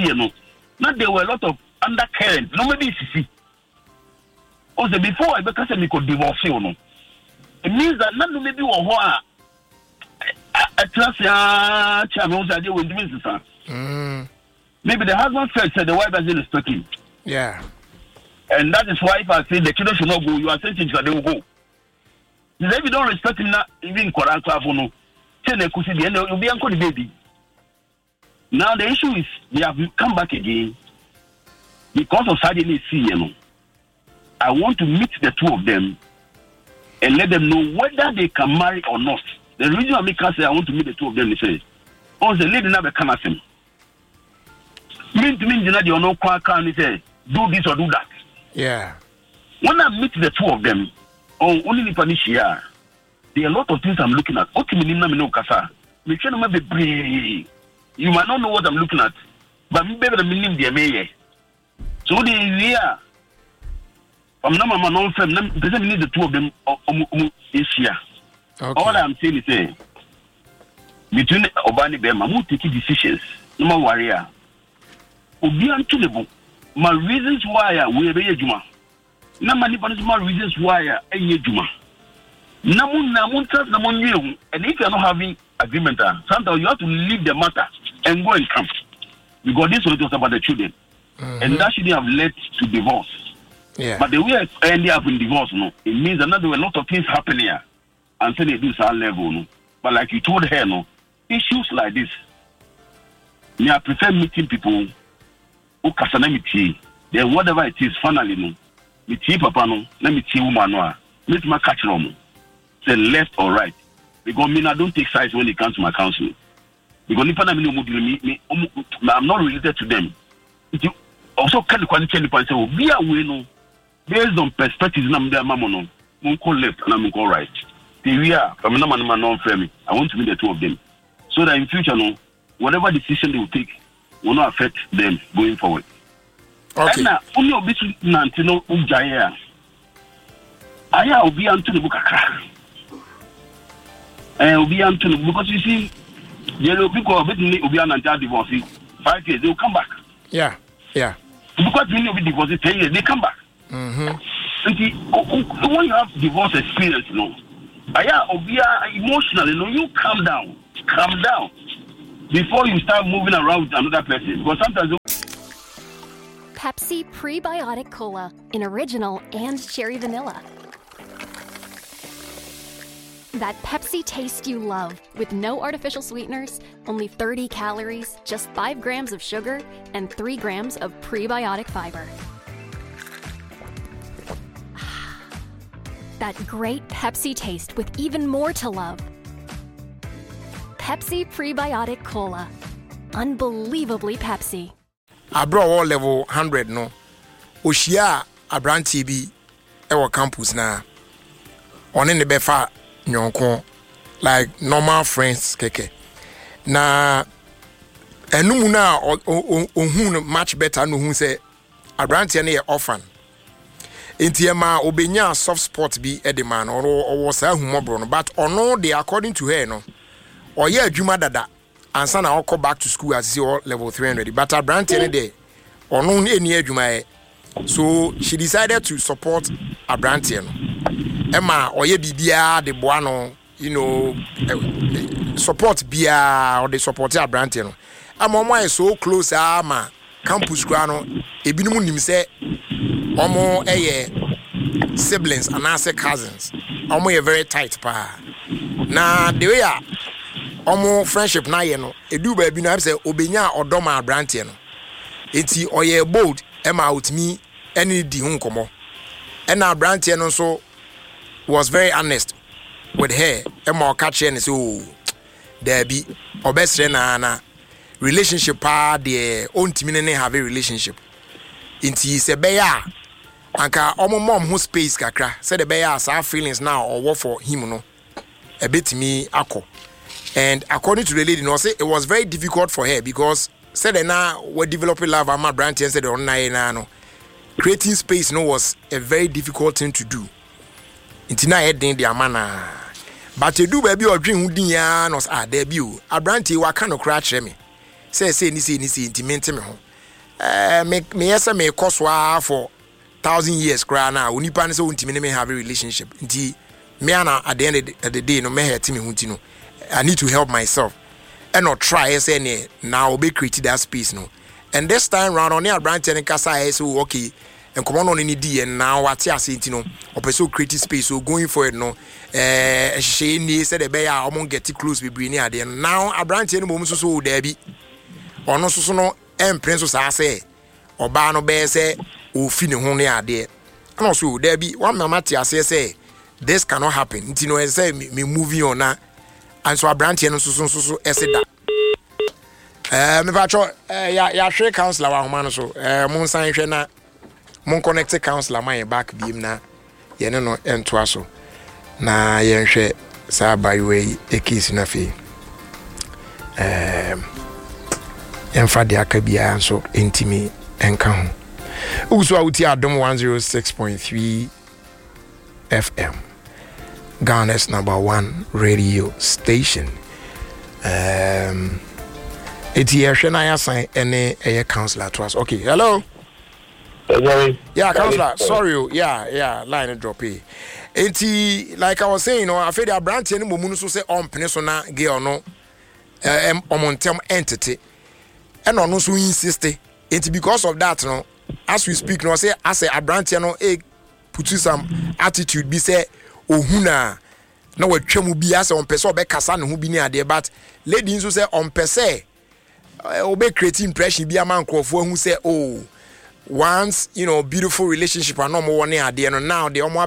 you know. Not there were a lot of undercurrent. No, maybe it's also before I because I could divorce you. No, it means that not maybe what a trust channels I do with Mrs. Maybe the husband said the wife doesn't respect him. Yeah. And that is why if I say the children should not go, you are saying that they will go. If you don't respect him, not even correct, no. Tell the cousin, you'll be uncle the baby. Now the issue is they have come back again because of suddenly seeing. I want to meet the two of them and let them know whether they can marry or not. The reason I make us say I want to meet the two of them is say, oh, the lady never can ask him. Mean to me, you know, you know, can say do this or do that. Yeah. When I meet the two of them, only if I share, there are a lot of things I'm looking at. You might not know what I'm looking at, but I'm better than me. So the year, I'm not my non-firm. Doesn't need the two of them this year. Okay. All I'm saying is, between Obani Bema, who take decisions, no more warrior. Obi Antulebo, my reasons why we are Juma. No many my reasons why I am Juma. Namun trust Namun you, and if you're not having agreement, sometimes you have to leave the matter and go and come. Because this was just about the children. And that shouldn't have led to divorce. Yeah. But the way I ended up in divorce, no, it means that there were a lot of things happening here. And so they do some level, no. But like you told her, no, issues like this, I prefer meeting people who can then whatever it is, finally, no, me see papa, no, let me see woman, no, let me catch them, say left or right. Because I don't take sides when it comes to my counsel. Because if I'm not related to them. It also can the quality and say, be away, no, based on perspectives, I'm there, mamma, no, call left and I'm call right. We are from a non-family. I want to meet the two of them. So that in future, no, whatever decision they will take will not affect them going forward. Okay. And only a bit Nantino Ujaya. I will be unto the book. And will be unto the because you see, yellow people are betting will be an divorce. 5 years, they will come back. Yeah. Yeah. Because when you be divorced 10 years, they come back. And see, when you have divorce experience, no. Emotionally, no, you calm down before you start moving around with another person. Because sometimes Pepsi Prebiotic Cola in original and cherry vanilla. That Pepsi taste you love with no artificial sweeteners, only 30 calories, just 5 grams of sugar, and 3 grams of prebiotic fiber. That great Pepsi taste with even more to love. Pepsi Prebiotic Cola. Unbelievably Pepsi. Abro all level 100 no. Oshia Abranti bi ewo campus na. One ne befa nyonko like normal friends keke. Na enumu na ohun much better no hu say Abranti na ye orphan. Entiema obenya soft spot bi edeman or was a humobro no but ono they according to her no or yeah adwuma dada ansa na go back to school as all level 300 but Abranti ne dey ono eni adwuma so she decided to support Abranti no Emma oye bibia de boa no you know support bia or the support Abranti no ama is so close ama campus kwa no ebinumu nim say omo siblings and as cousins omo very tight pa na the way omo friendship na ye no edu ba bi no say obenya odoma Abranti no enti oye bold ema with me any di hu nkomo and Abranti no so was very honest with her ema catch and say oh there be obesre na relationship pa the ontimi ne have a relationship enti se be ya anka omo mom who space kakra said the be ya sa feelings now or what for him no a bit me akọ and according to the lady no say it was very difficult for her because said na we developing love ama Abranti and said on na no creating space no was a very difficult thing to do enti na head in the amana but you do baby or dream hu din ya no there be Abranti wa kan no kra kire me say ni intimate me ho me yes me koswa for 1,000 years cry now uni pan say untimi me have a relationship nti me ana at the end of the day no me hurt me hunti no I need to help myself and not try say now be create that space no and this time round on your branch and kasa so okay and come on any D and now what you say no or so create space so going for it no she ni said the bear among get close be bring near and now a branch any moment so there be or no so no princess I say or bar no bear say o fi ne ho ne ade and also there be one mama tia say this cannot happen you know say me moving on na and so a branch no so say that me pacho ya share counselor wa homa no so mon san hwe na mon connect counselor man back beam na ye no ento aso na ye hwe sa by way e case na fe emfa de akabia so intimi enka ho uso awuti adom 106.3 FM Ghana's #1 radio station eti ehwe na ya san ene eye counselor to us okay hello yeah counselor sorry yeah line drop here eti like I was saying no I feel the branch any momu so say ompene so na girl no omontem entity and ono so insist eti because of that no as we speak no say as a branch no put some attitude be say ohuna na watwam bi as on person obekasa ne ho bi ni ade but lady nso say on person obe create impression bi am nkrofo hu say oh once beautiful relationship and no more one ade no now the